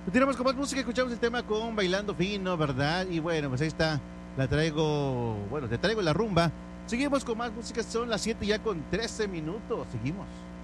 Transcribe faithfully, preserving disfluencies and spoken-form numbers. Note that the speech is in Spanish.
Continuamos con más música, escuchamos el tema con Bailando Fino, ¿verdad? Y bueno, pues ahí está, la traigo, bueno, te traigo la rumba. Seguimos con más música, son las siete ya con trece minutos, seguimos.